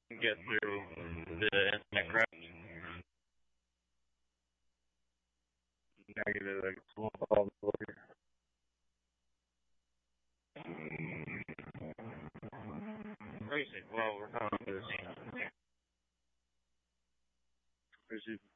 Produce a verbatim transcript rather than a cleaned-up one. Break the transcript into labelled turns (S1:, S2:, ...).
S1: get through the internet crowd.
S2: Negative, like, small call here.
S1: Racing. Well, we're calling for the scene.
S2: Where's he?